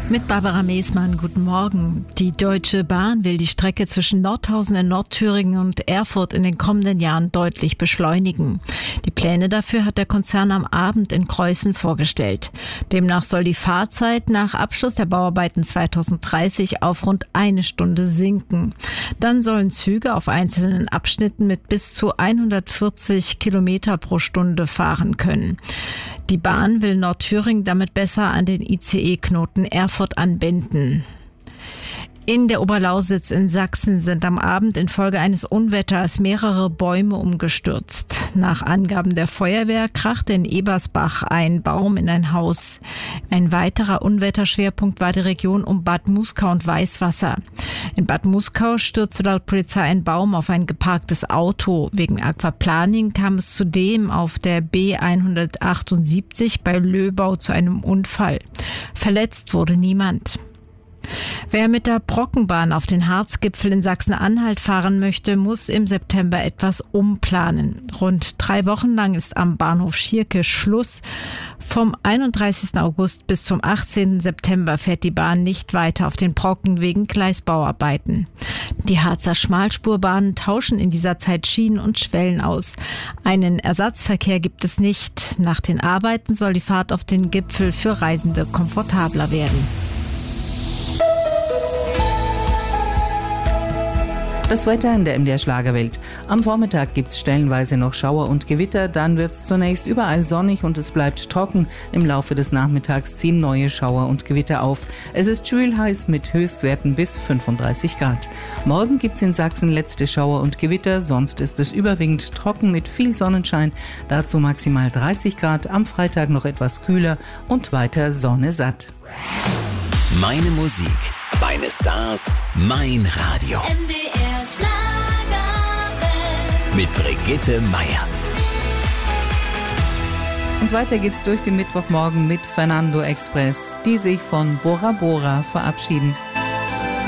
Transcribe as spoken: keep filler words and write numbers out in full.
Mit Barbara Meesmann, guten Morgen. Die Deutsche Bahn will die Strecke zwischen Nordhausen in Nordthüringen und Erfurt in den kommenden Jahren deutlich beschleunigen. Die Pläne dafür hat der Konzern am Abend in Creußen vorgestellt. Demnach soll die Fahrzeit nach Abschluss der Bauarbeiten zweitausenddreißig auf rund eine Stunde sinken. Dann sollen Züge auf einzelnen Abschnitten mit bis zu hundertvierzig Kilometer pro Stunde fahren können. Die Bahn will Nordthüringen damit besser an den I C E-Knoten Erfurt anbinden. In der Oberlausitz in Sachsen sind am Abend infolge eines Unwetters mehrere Bäume umgestürzt. Nach Angaben der Feuerwehr krachte in Ebersbach ein Baum in ein Haus. Ein weiterer Unwetterschwerpunkt war die Region um Bad Muskau und Weißwasser. In Bad Muskau stürzte laut Polizei ein Baum auf ein geparktes Auto. Wegen Aquaplaning kam es zudem auf der B hundertachtundsiebzig bei Löbau zu einem Unfall. Verletzt wurde niemand. Wer mit der Brockenbahn auf den Harzgipfel in Sachsen-Anhalt fahren möchte, muss im September etwas umplanen. Rund drei Wochen lang ist am Bahnhof Schierke Schluss. Vom einunddreißigsten August bis zum achtzehnten September fährt die Bahn nicht weiter auf den Brocken wegen Gleisbauarbeiten. Die Harzer Schmalspurbahnen tauschen in dieser Zeit Schienen und Schwellen aus. Einen Ersatzverkehr gibt es nicht. Nach den Arbeiten soll die Fahrt auf den Gipfel für Reisende komfortabler werden. Das Wetter in der M D R Schlagerwelt. Am Vormittag gibt's stellenweise noch Schauer und Gewitter, dann wird's zunächst überall sonnig und es bleibt trocken. Im Laufe des Nachmittags ziehen neue Schauer und Gewitter auf. Es ist schwülheiß mit Höchstwerten bis fünfunddreißig Grad. Morgen gibt's in Sachsen letzte Schauer und Gewitter, sonst ist es überwiegend trocken mit viel Sonnenschein. Dazu maximal dreißig Grad, am Freitag noch etwas kühler und weiter Sonne satt. Meine Musik, meine Stars, mein Radio. M D R Schlagerwelt. Mit Brigitte Meier. Und weiter geht's durch den Mittwochmorgen mit Fernando Express, die sich von Bora Bora verabschieden.